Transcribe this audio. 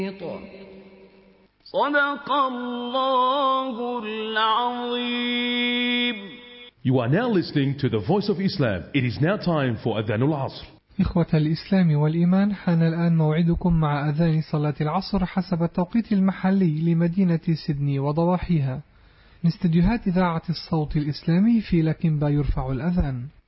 صدق الله العظيم. You are now listening to the Voice of Islam. It is now time for Adhan al-Asr. إخوة الإسلام والإيمان، حان الآن موعدكم مع أذان صلاة العصر حسب التوقيت المحلي لمدينة سيدني وضواحيها. من استديوهات إذاعة الصوت الإسلامي في لكنبا يرفع الأذان.